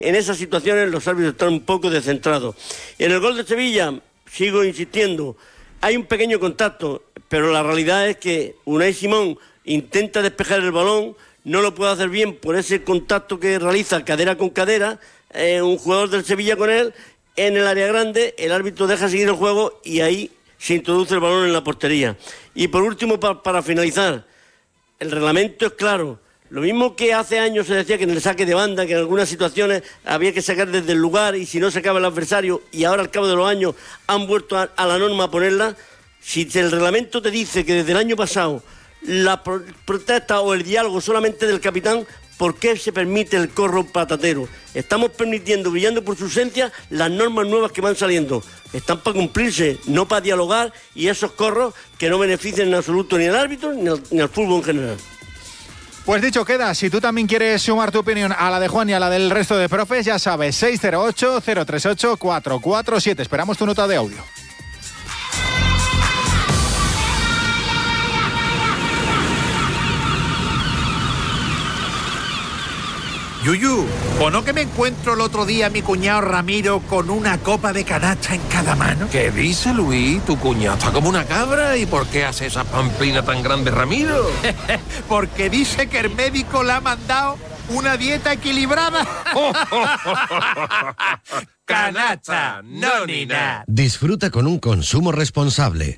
En esas situaciones los árbitros están un poco descentrados. En el gol de Sevilla, sigo insistiendo, hay un pequeño contacto, pero la realidad es que Unai Simón intenta despejar el balón, no lo puede hacer bien por ese contacto que realiza cadera con cadera, un jugador del Sevilla con él, en el área grande, el árbitro deja seguir el juego y ahí se introduce el balón en la portería. Y por último, para finalizar, el reglamento es claro. Lo mismo que hace años se decía que en el saque de banda, que en algunas situaciones había que sacar desde el lugar y si no sacaba el adversario, y ahora al cabo de los años han vuelto a la norma a ponerla. Si el reglamento te dice que desde el año pasado la protesta o el diálogo solamente del capitán, ¿por qué se permite el corro patatero? Estamos permitiendo, brillando por su ausencia, las normas nuevas que van saliendo. Están para cumplirse, no para dialogar, y esos corros que no benefician en absoluto ni al árbitro ni al fútbol en general. Pues dicho queda, si tú también quieres sumar tu opinión a la de Juan y a la del resto de profes, ya sabes, 608-038-447. Esperamos tu nota de audio. Yuyu, ¿o no que me encuentro el otro día a mi cuñado Ramiro con una copa de canasta en cada mano? ¿Qué dice, Luis? Tu cuñado está como una cabra. ¿Y por qué hace esa pamplina tan grande, Ramiro? Porque dice que el médico le ha mandado una dieta equilibrada. Canasta, no ni nada. Disfruta con un consumo responsable.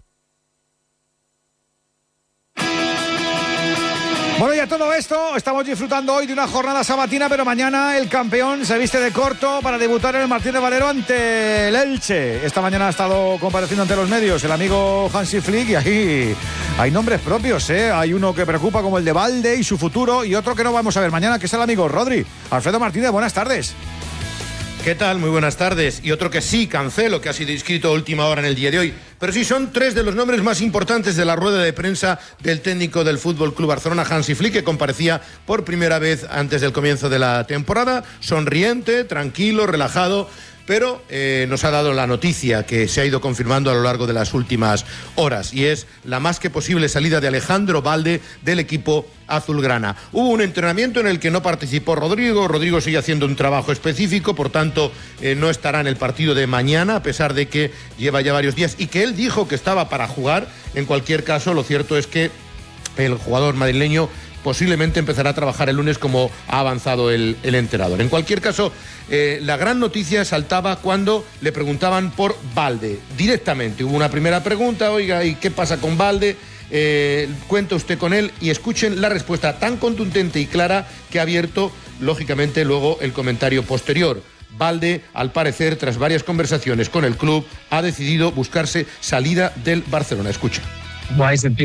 Bueno, y a todo esto, estamos disfrutando hoy de una jornada sabatina, pero mañana el campeón se viste de corto para debutar en el Martín de Valero ante el Elche. Esta mañana ha estado compareciendo ante los medios el amigo Hansi Flick y aquí hay nombres propios, ¿eh? Hay uno que preocupa como el de Balde y su futuro, y otro que no vamos a ver mañana, que es el amigo Rodri. Alfredo Martínez, buenas tardes. ¿Qué tal? Muy buenas tardes. Y otro que sí, Cancelo, que ha sido inscrito a última hora en el día de hoy. Pero sí son tres de los nombres más importantes de la rueda de prensa del técnico del Fútbol Club Barcelona, Hansi Flick, que comparecía por primera vez antes del comienzo de la temporada, sonriente, tranquilo, relajado. Pero nos ha dado la noticia que se ha ido confirmando a lo largo de las últimas horas, y es la más que posible salida de Alejandro Balde del equipo azulgrana. Hubo un entrenamiento en el que no participó Rodrigo sigue haciendo un trabajo específico, por tanto no estará en el partido de mañana, a pesar de que lleva ya varios días y que él dijo que estaba para jugar. En cualquier caso, lo cierto es que el jugador madrileño posiblemente empezará a trabajar el lunes, como ha avanzado el entrenador. En cualquier caso, la gran noticia saltaba cuando le preguntaban por Balde directamente. Hubo una primera pregunta: oiga, ¿y qué pasa con Balde? ¿Cuenta usted con él? Y escuchen la respuesta tan contundente y clara que ha abierto, lógicamente, luego el comentario posterior. Balde, al parecer, tras varias conversaciones con el club, ha decidido buscarse salida del Barcelona. Escucha. Porque es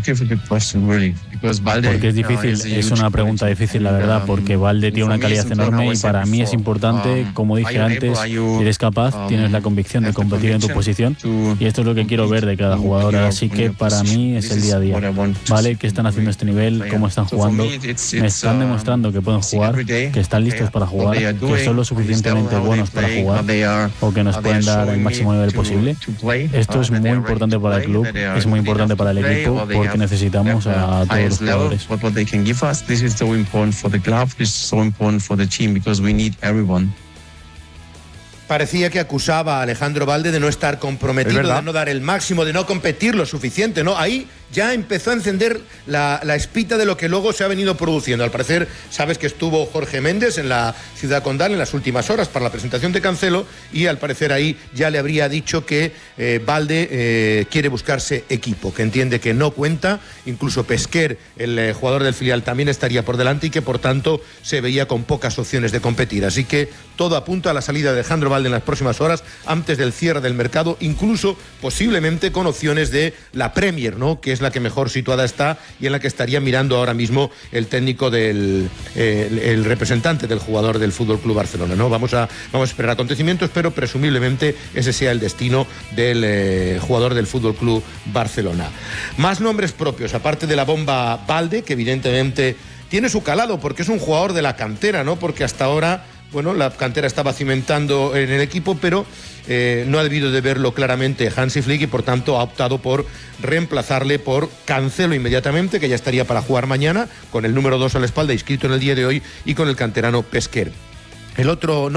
difícil, es una pregunta difícil, la verdad, porque Balde tiene una calidad enorme y para mí es importante, como dije antes, eres capaz, tienes la convicción de competir en tu posición, y esto es lo que quiero ver de cada jugador, así que para mí es el día a día, ¿vale? ¿Qué están haciendo este nivel? ¿Cómo están jugando? Me están demostrando que pueden jugar, que están listos para jugar, que son lo suficientemente buenos para jugar, o que nos pueden dar el máximo nivel posible. Esto es muy importante para el club, es muy importante para el equipo, porque necesitamos a todos los jugadores. Parecía que acusaba a Alejandro Balde de no estar comprometido, de no dar el máximo, de no competir lo suficiente, ¿no? Ahí ya empezó a encender la espita de lo que luego se ha venido produciendo. Al parecer, sabes que estuvo Jorge Méndez en la Ciudad Condal en las últimas horas para la presentación de Cancelo, y al parecer ahí ya le habría dicho que Balde quiere buscarse equipo, que entiende que no cuenta, incluso Pesquer, el jugador del filial, también estaría por delante, y que por tanto se veía con pocas opciones de competir. Así que todo apunta a la salida de Alejandro Balde en las próximas horas, antes del cierre del mercado, incluso posiblemente con opciones de la Premier, ¿no?, que es la que mejor situada está y en la que estaría mirando ahora mismo el técnico el representante del jugador del Fútbol Club Barcelona, ¿no? Vamos a esperar acontecimientos, pero presumiblemente ese sea el destino del jugador del Fútbol Club Barcelona. Más nombres propios, aparte de la bomba Balde, que evidentemente tiene su calado porque es un jugador de la cantera, ¿no? Porque hasta ahora, bueno, la cantera estaba cimentando en el equipo, pero no ha debido de verlo claramente Hansi Flick, y por tanto ha optado por reemplazarle por Cancelo inmediatamente, que ya estaría para jugar mañana, con el número 2 a la espalda, inscrito en el día de hoy, y con el canterano Pesquer. El otro